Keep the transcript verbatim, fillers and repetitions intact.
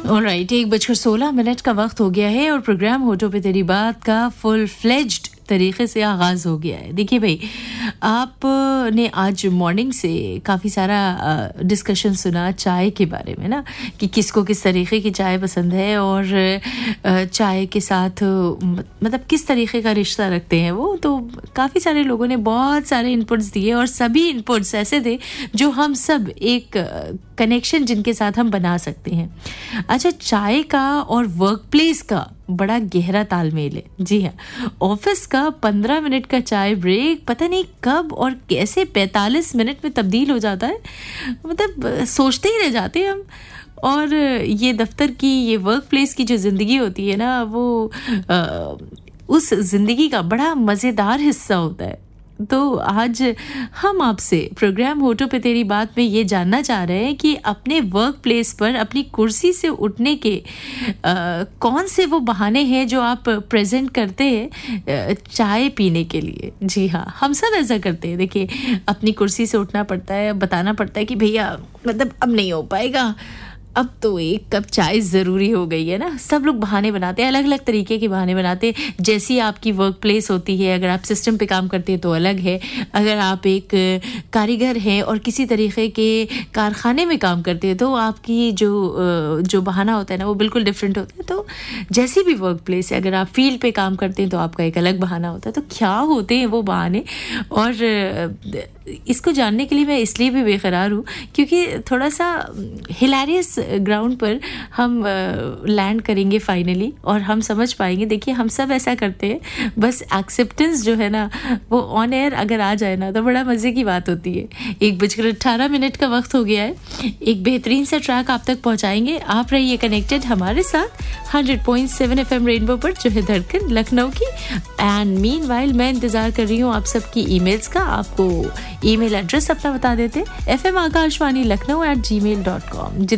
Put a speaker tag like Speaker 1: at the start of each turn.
Speaker 1: Alright, एक बजकर सोलह मिनट का वक्त हो गया है और प्रोग्राम होठों पे तेरी बात का फुल फ्लेज्ड तरीके से आगाज हो गया है। देखिए भाई, आपने आज मॉर्निंग से काफ़ी सारा डिस्कशन सुना चाय के बारे में ना, कि किसको किस तरीके की चाय पसंद है और चाय के साथ मतलब किस तरीके का रिश्ता रखते हैं वो। तो काफ़ी सारे लोगों ने बहुत सारे इनपुट्स दिए और सभी इनपुट्स ऐसे थे जो हम सब एक कनेक्शन जिनके साथ हम बना सकते हैं। अच्छा, चाय का और वर्क प्लेस का बड़ा गहरा तालमेल है। जी हाँ, ऑफिस का पंद्रह मिनट का चाय ब्रेक पता नहीं कब और कैसे पैंतालीस मिनट में तब्दील हो जाता है, मतलब सोचते ही रह जाते हैं हम। और ये दफ्तर की, ये वर्क प्लेस की जो ज़िंदगी होती है ना, वो आ, उस ज़िंदगी का बड़ा मज़ेदार हिस्सा होता है। तो आज हम आपसे प्रोग्राम होठों पे तेरी बात में ये जानना चाह रहे हैं कि अपने वर्क प्लेस पर अपनी कुर्सी से उठने के आ, कौन से वो बहाने हैं जो आप प्रेजेंट करते हैं चाय पीने के लिए। जी हाँ, हम सब ऐसा करते हैं। देखिए, अपनी कुर्सी से उठना पड़ता है, बताना पड़ता है कि भैया मतलब अब नहीं हो पाएगा, अब तो एक कप चाय ज़रूरी हो गई है ना। सब लोग बहाने बनाते हैं, अलग अलग तरीके के बहाने बनाते हैं। जैसी आपकी वर्क प्लेस होती है, अगर आप सिस्टम पे काम करते हैं तो अलग है, अगर आप एक कारीगर हैं और किसी तरीके के कारखाने में काम करते हैं तो आपकी जो जो बहाना होता है ना वो बिल्कुल डिफरेंट होता है। तो जैसी भी वर्क प्लेस है, अगर आप फील्ड पे काम करते हैं तो आपका एक अलग बहाना होता है। तो क्या होते हैं वो बहाने, और इसको जानने के लिए मैं इसलिए भी बेकरार हूँ क्योंकि थोड़ा सा हिलेरियस ग्राउंड पर हम लैंड करेंगे फाइनली और हम समझ पाएंगे। देखिए, हम सब ऐसा करते हैं, बस एक्सेप्टेंस जो है ना वो ऑन एयर अगर आ जाए ना तो बड़ा मज़े की बात होती है। एक बजकर अट्ठारह मिनट का वक्त हो गया है। एक बेहतरीन सा ट्रैक आप तक पहुँचाएंगे। आप रहिए कनेक्टेड हमारे साथ hundred point seven F M rainbow पर, जो है धड़कन लखनऊ की। एंड मीनवाइल मैं इंतज़ार कर रही हूँ आप सबकी ईमेल्स का। आपको ईमेल एड्रेस अपना बता देते, F M Akashvani Lucknow eight जी मेल डॉट कॉम।